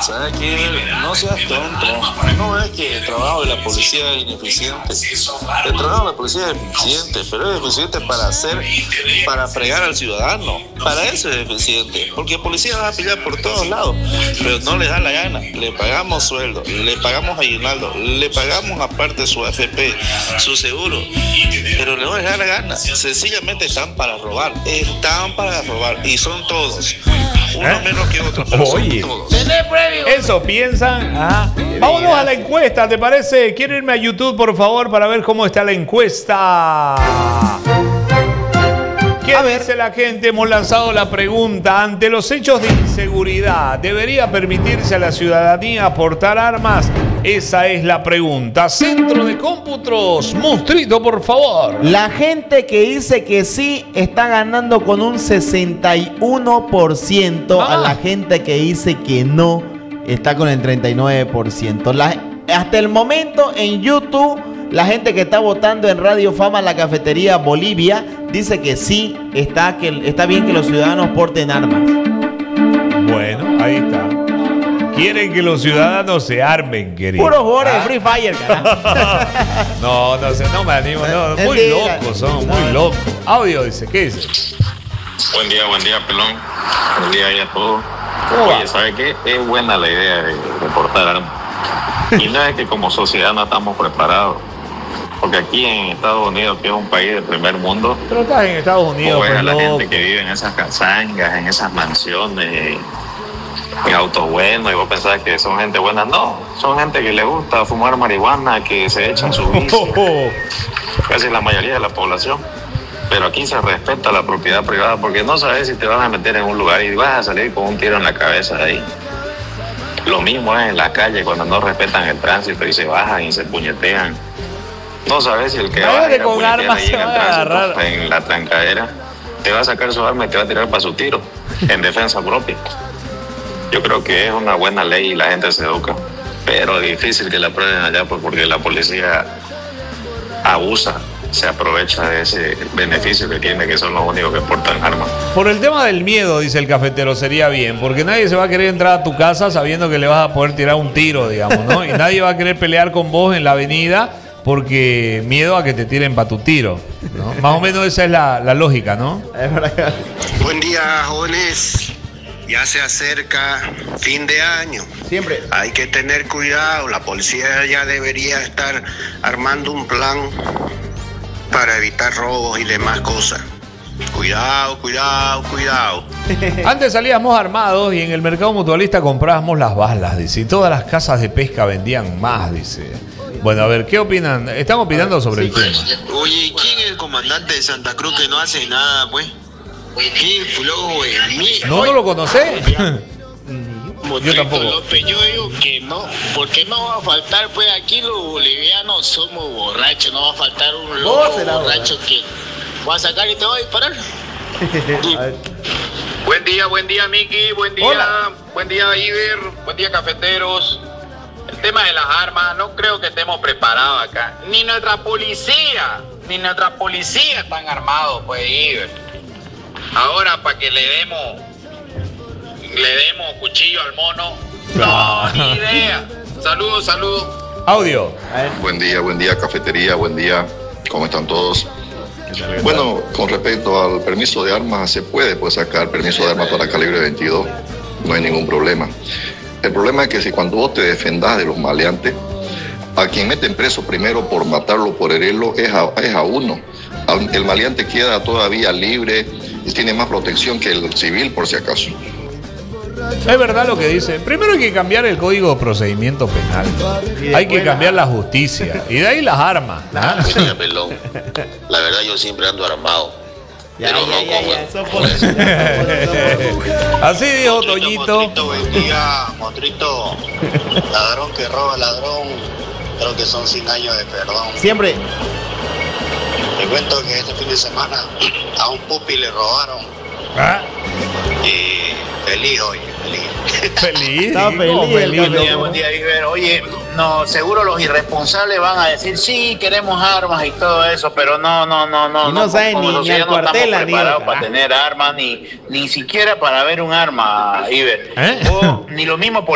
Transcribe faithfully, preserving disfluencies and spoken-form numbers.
¿Sabes qué? No seas tonto. No es que el trabajo de la policía es ineficiente. El trabajo de la policía es eficiente, pero es eficiente para hacer, para fregar al ciudadano. Para eso es eficiente. Porque el policía va a pillar por todos lados, pero no le da la gana. Le pagamos sueldo, le pagamos aguinaldo, le pagamos aparte su A F P, su seguro, pero no les da la gana. Sencillamente están para robar. Están para robar. Y son todos. Uno ¿Eh? menos que otro, pero Oye. son todos. Eso piensan. Ajá. Vámonos a la encuesta, ¿te parece? Quiero irme a YouTube, por favor, para ver cómo está la encuesta. ¿Qué a dice ver. la gente? Hemos lanzado la pregunta. Ante los hechos de inseguridad, ¿debería permitirse a la ciudadanía portar armas? Esa es la pregunta. Centro de Cómputos, Monstruito, por favor. La gente que dice que sí está ganando con un sesenta y uno por ciento. Ah. A la gente que dice que no está con el treinta y nueve por ciento. La, hasta el momento en YouTube, la gente que está votando en Radio Fama La Cafetería Bolivia dice que sí está, que está bien que los ciudadanos porten armas. Bueno, ahí está. Quieren que los ciudadanos se armen, querido. Puros jugadores ¿Ah? de Free Fire, carajo. No, no sé, no me animo. No, muy locos son, muy locos. Audio dice, ¿qué dice? Buen día, buen día, pelón. Buen día ahí a todos. Oye, ¿sabe qué? Es buena la idea de, de portar armas. Y no es que como sociedad no estamos preparados. Porque aquí en Estados Unidos, que es un país del primer mundo, pero estás en Estados Unidos, pues, pues, la loco. gente que vive en esas casangas, en esas mansiones, en autos buenos, y vos pensás que son gente buena. No, son gente que le gusta fumar marihuana, que se echan su vicio. Casi la mayoría de la población. Pero aquí se respeta la propiedad privada, porque no sabes si te vas a meter en un lugar y vas a salir con un tiro en la cabeza de ahí. Lo mismo es en la calle, cuando no respetan el tránsito y se bajan y se puñetean. No sabes si el que va a ir a con armas ahí en el agarrar. tránsito, en la trancadera, te va a sacar su arma y te va a tirar para su tiro, en defensa propia. Yo creo que es una buena ley y la gente se educa, pero es difícil que la aprueben allá, pues, porque la policía abusa, se aprovecha de ese beneficio que tiene, que son los únicos que portan armas. Por el tema del miedo, dice el cafetero, sería bien, porque nadie se va a querer entrar a tu casa sabiendo que le vas a poder tirar un tiro, digamos, ¿no? Y nadie va a querer pelear con vos en la avenida porque miedo a que te tiren para tu tiro, ¿no? Más o menos esa es la, la lógica, ¿no? Buen día, jóvenes. Ya se acerca fin de año. Siempre. Hay que tener cuidado. La policía ya debería estar armando un plan para evitar robos y demás cosas. Cuidado, cuidado, cuidado. Antes salíamos armados y en el mercado mutualista comprábamos las balas, dice. Y todas las casas de pesca vendían más, dice. Bueno, a ver, ¿qué opinan? Están opinando sobre el tema. Oye, ¿quién es el comandante de Santa Cruz que no hace nada, pues? ¿Quién flojo es mí? No, no lo conocé. Yo tampoco. López, yo digo que no, porque no va a faltar, pues aquí los bolivianos somos borrachos, no va a faltar un loco borracho que va a sacar y te va a disparar. Buen día, buen día, Miki, buen día, Hola. buen día, Iber, buen día, cafeteros. El tema de las armas, no creo que estemos preparados acá. Ni nuestra policía, ni nuestra policía están armados, pues, Iber. Ahora, para que le demos, le demos cuchillo al mono, no, ni idea. Saludos, saludos. Audio. Buen día, buen día, cafetería, buen día. ¿Cómo están todos? Bueno, con respecto al permiso de armas, se puede pues, sacar permiso de armas para calibre veintidós. No hay ningún problema. El problema es que si cuando vos te defendás de los maleantes, a quien meten preso primero por matarlo, por herirlo, es a, es a uno. El maleante queda todavía libre y tiene más protección que el civil, por si acaso. Es verdad lo que dice. Primero hay que cambiar el código de procedimiento penal. Hay que cambiar la justicia. Y de ahí las armas. ¿Ah? Mira, pelón, la verdad yo siempre ando armado. Ya, pero ya, no ya, como ya, eso por eso. Así dijo Toñito. Mostrito, buen día, Mostrito, ladrón que roba ladrón, creo que son cien años de perdón. Siempre. Te cuento que este fin de semana a un pupi le robaron. ¿Ah? Y feliz hoy, feliz. Feliz. Está digo, feliz, feliz, el loco. loco. Buen día, Iber. Oye, no, seguro los irresponsables van a decir, sí, queremos armas y todo eso, pero no, no, no, no. Y no saben como ni- ni sociedad al no estamos cuartel, ni preparados otra. para tener armas, ni, ni siquiera para ver un arma, Iber. ¿Eh? O ni lo mismo